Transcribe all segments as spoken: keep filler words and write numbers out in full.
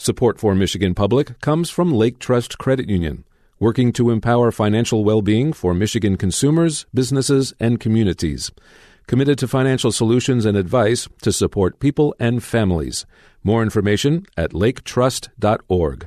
Support for Michigan Public comes from Lake Trust Credit Union, working to empower financial well-being for Michigan consumers, businesses, and communities. Committed to financial solutions and advice to support people and families. More information at lake trust dot org.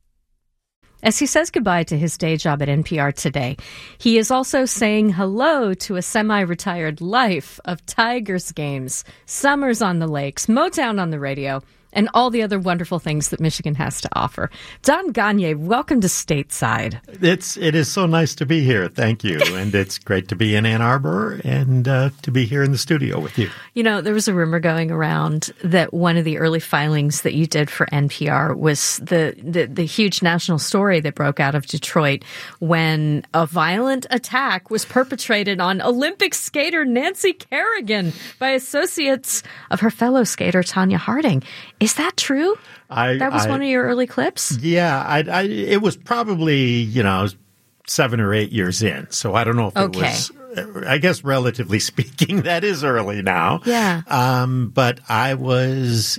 As he says goodbye to his day job at N P R today, he is also saying hello to a semi-retired life of Tigers games, summers on the lakes, Motown on the radio, and all the other wonderful things that Michigan has to offer. Don Gagné, welcome to Stateside. It's it is so nice to be here. Thank you. And it's great to be in Ann Arbor and uh, to be here in the studio with you. You know, there was a rumor going around that one of the early filings that you did for N P R was the, the, the huge national story that broke out of Detroit when a violent attack was perpetrated on Olympic skater Nancy Kerrigan by associates of her fellow skater Tanya Harding. Is that true? I, that was I, one of your early clips? Yeah, I, I, it was probably, you know, seven or eight years in. So I don't know if okay. it was, I guess relatively speaking, that is early now. Yeah. Um, but I was,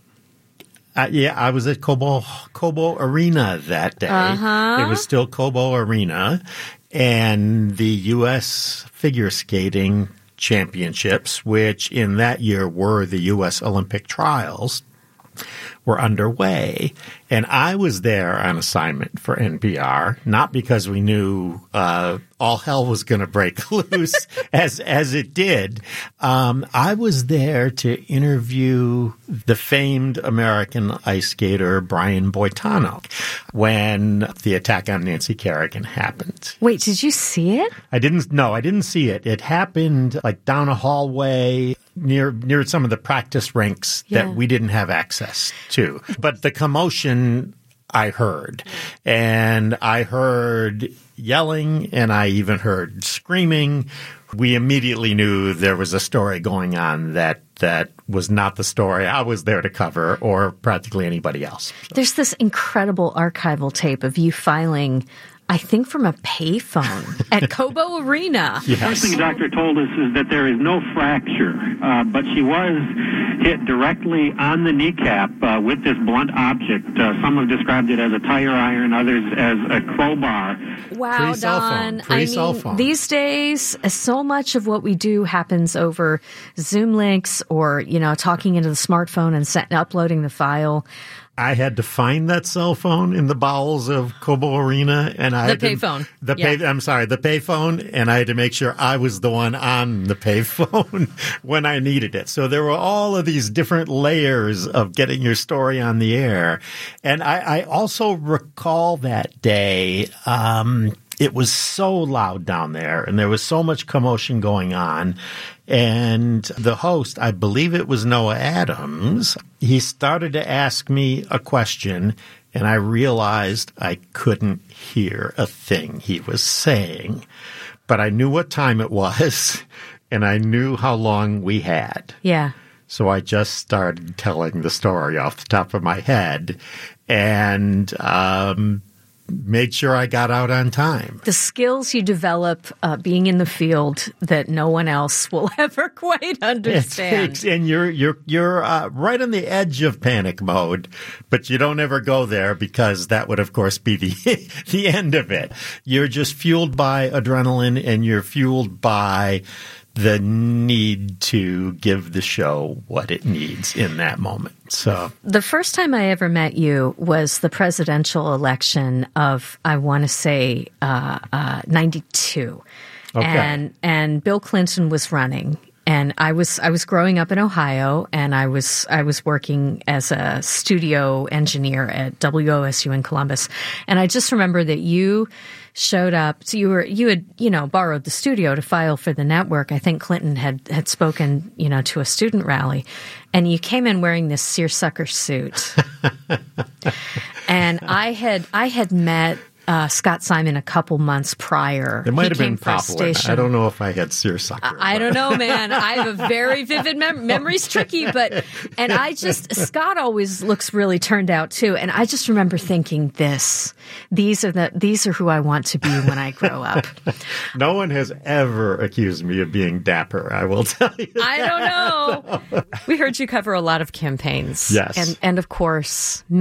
uh, yeah, I was at Cobo, Cobo Arena that day. Uh-huh. It was still Cobo Arena. And the U S figure skating championships, which in that year were the U S Olympic trials, were underway. And I was there on assignment for N P R, not because we knew uh, all hell was going to break loose as as it did. Um, I was there to interview the famed American ice skater Brian Boitano when the attack on Nancy Kerrigan happened. Wait, did you see it? I didn't. No, I didn't see it. It happened like down a hallway near near some of the practice rinks yeah. that we didn't have access to. But the commotion I heard, and I heard yelling, and I even heard screaming. We immediately knew there was a story going on that that was not the story I was there to cover or practically anybody else. There's this incredible archival tape of you filing, I think, from a payphone at Cobo Arena. Yes. First thing the doctor told us is that there is no fracture, uh, but she was hit directly on the kneecap uh, with this blunt object. Uh, some have described it as a tire iron, others as a crowbar. Wow, Pre-cell Don. phone. Pre-cell I mean, phone. these days, so much of what we do happens over Zoom links or, you know, talking into the smartphone and set, uploading the file. I had to find that cell phone in the bowels of Cobo Arena, and I The had to, payphone. The Yeah. pay. I'm sorry, the payphone, and I had to make sure I was the one on the payphone when I needed it. So there were all of these different layers of getting your story on the air, and I, I also recall that day. Um, It was so loud down there, and there was so much commotion going on. And the host, I believe it was Noah Adams, he started to ask me a question, and I realized I couldn't hear a thing he was saying. But I knew what time it was, and I knew how long we had. Yeah. So I just started telling the story off the top of my head, and um made sure I got out on time. The skills you develop uh, being in the field that no one else will ever quite understand. It's, it's, and you're you're you're uh, right on the edge of panic mode, but you don't ever go there because that would, of course, be the the end of it. You're just fueled by adrenaline, and you're fueled by the need to give the show what it needs in that moment. So the first time I ever met you was the presidential election of, I want to say, uh, uh, ninety-two. Okay. And and Bill Clinton was running. And I was I was growing up in Ohio, and I was I was working as a studio engineer at W O S U in Columbus. And I just remember that you showed up. So you were you had you know borrowed the studio to file for the network. I think Clinton had had spoken you know to a student rally, and you came in wearing this seersucker suit. And I had I had met Uh, Scott Simon a couple months prior. It might He have been came for a Poplin. station. I don't know if I had seersucker. I, I don't know, man. I have a very vivid mem- memory's tricky, but and I just Scott always looks really turned out too, and I just remember thinking this: these are the these are who I want to be when I grow up. No one has ever accused me of being dapper, I will tell you. I don't know. We heard you cover a lot of campaigns, Yes, and and of course.